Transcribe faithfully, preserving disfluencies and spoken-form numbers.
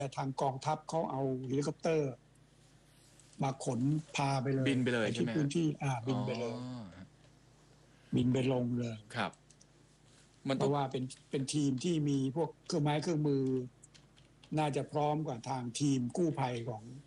ทางกองทัพเขาเอาเฮลิคอปเตอร์มาขนพาไปเลยบินไปเลยใช่ไหมที่พื้นที่อ่าบินไปเลยบินไปลงเลยครับมันเพต้องราะว่าเป็นเป็นทีมที่มีพวกเครื่องไม้เครื่องมือน่าจะพร้อมกว่าทางทีมกู้ภัยของ